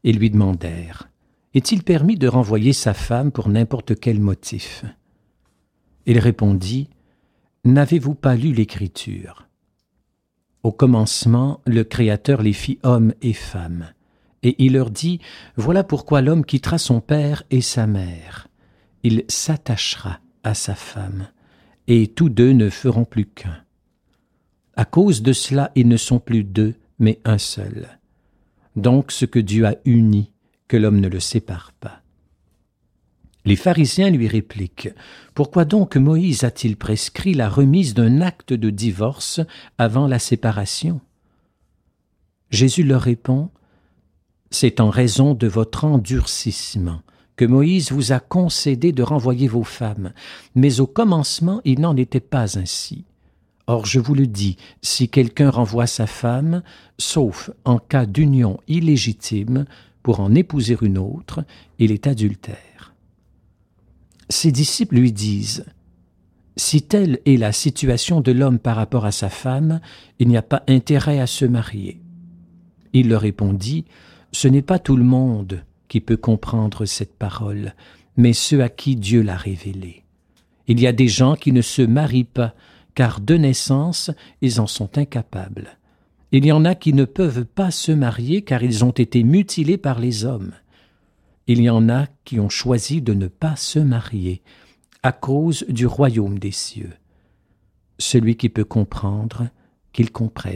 et lui demandèrent « Est-il permis de renvoyer sa femme pour n'importe quel motif ?» Il répondit « N'avez-vous pas lu l'Écriture ? Au commencement, le Créateur les fit hommes et femmes. Et il leur dit « Voilà pourquoi l'homme quittera son père et sa mère. Il s'attachera à sa femme, et tous deux ne feront plus qu'un. À cause de cela, ils ne sont plus deux, mais un seul. Donc ce que Dieu a uni, que l'homme ne le sépare pas. » Les pharisiens lui répliquent « Pourquoi donc Moïse a-t-il prescrit la remise d'un acte de divorce avant la séparation ?» Jésus leur répond « C'est en raison de votre endurcissement que Moïse vous a concédé de renvoyer vos femmes, mais au commencement il n'en était pas ainsi. Or je vous le dis, si quelqu'un renvoie sa femme, sauf en cas d'union illégitime, pour en épouser une autre, il est adultère. » Ses disciples lui disent « Si telle est la situation de l'homme par rapport à sa femme, il n'y a pas intérêt à se marier. » Il leur répondit « Ce n'est pas tout le monde qui peut comprendre cette parole, mais ceux à qui Dieu l'a révélée. Il y a des gens qui ne se marient pas, car de naissance, ils en sont incapables. Il y en a qui ne peuvent pas se marier, car ils ont été mutilés par les hommes. Il y en a qui ont choisi de ne pas se marier, à cause du royaume des cieux. Celui qui peut comprendre, qu'il comprenne. »